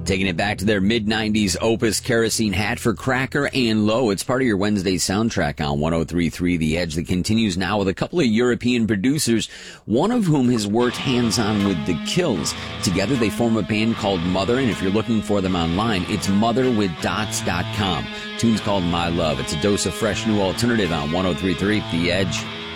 Taking it back to their mid-90s opus, Kerosene Hat for Cracker and Low. It's part of your Wednesday soundtrack on 103.3 The Edge that continues now with a couple of European producers, one of whom has worked hands-on with The Kills. Together they form a band called Mother, and if you're looking for them online, it's motherwithdots.com. Tune's called My Love. It's a dose of fresh new alternative on 103.3 The Edge.